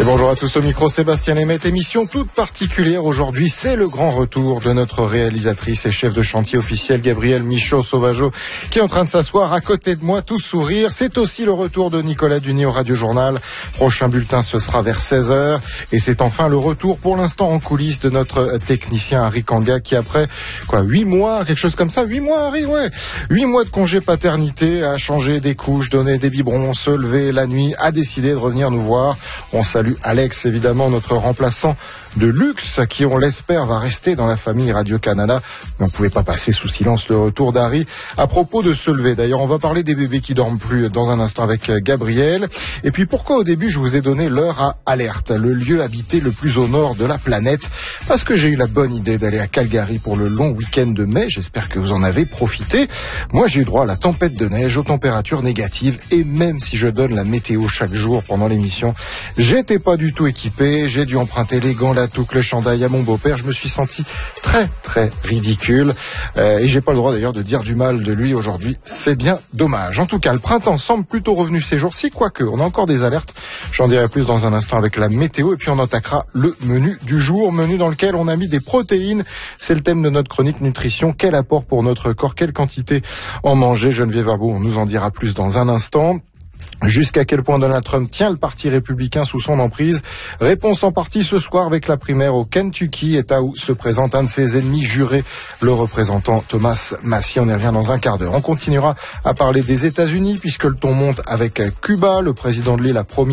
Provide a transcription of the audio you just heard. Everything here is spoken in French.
Bonjour à tous, au micro Sébastien Lemaitre, émission toute particulière aujourd'hui, c'est le grand retour de notre réalisatrice et chef de chantier officiel Gabrielle Michaud-Sauvageau qui est en train de s'asseoir à côté de moi, tout sourire. C'est aussi le retour de Nicolas Duny au Radio Journal. Prochain bulletin, ce sera vers 16h. Et c'est enfin le retour pour l'instant en coulisses de notre technicien Harry Kanga qui après 8 mois, quelque chose comme ça, 8 mois Harry, ouais. 8 mois de congé paternité, a changé des couches, donné des biberons, se lever la nuit, a décidé de revenir nous voir. On salue Alex, évidemment, notre remplaçant de luxe, qui, on l'espère, va rester dans la famille Radio-Canada. Mais on ne pouvait pas passer sous silence le retour d'Harry à propos de se lever. D'ailleurs, on va parler des bébés qui dorment plus dans un instant avec Gabriel. Et puis, pourquoi au début, je vous ai donné l'heure à Alerte, le lieu habité le plus au nord de la planète? Parce que j'ai eu la bonne idée d'aller à Calgary pour le long week-end de mai. J'espère que vous en avez profité. Moi, j'ai eu droit à la tempête de neige, aux températures négatives. Et même si je donne la météo chaque jour pendant l'émission, j'étais pas du tout équipé. J'ai dû emprunter les gants, la touque, le chandail à mon beau-père. Je me suis senti très, très ridicule. Et j'ai pas le droit d'ailleurs de dire du mal de lui aujourd'hui. C'est bien dommage. En tout cas, le printemps semble plutôt revenu ces jours-ci, quoique on a encore des alertes. J'en dirai plus dans un instant avec la météo. Et puis on attaquera le menu du jour, menu dans lequel on a mis des protéines. C'est le thème de notre chronique nutrition. Quel apport pour notre corps? Quelle quantité en manger? Geneviève Arbaud, on nous en dira plus dans un instant. Jusqu'à quel point Donald Trump tient le parti républicain sous son emprise? Réponse en partie ce soir avec la primaire au Kentucky, État où se présente un de ses ennemis jurés, le représentant Thomas Massie. On y revient dans un quart d'heure. On continuera à parler des États-Unis puisque le ton monte avec Cuba. Le président de l'île a promis